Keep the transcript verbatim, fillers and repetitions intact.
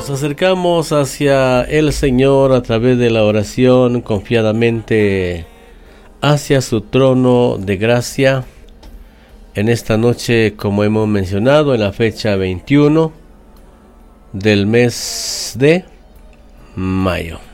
Nos acercamos hacia el Señor a través de la oración, confiadamente hacia su trono de gracia. En esta noche, como hemos mencionado, en la fecha veintiuno del mes de mayo.